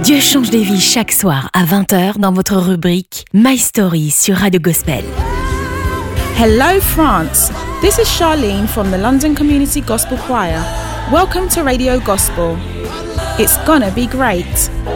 Dieu change des vies chaque soir à 20h dans votre rubrique My Story sur Radio Gospel. Hello France, this is Charlene from the London Community Gospel Choir. Welcome to Radio Gospel. It's gonna be great.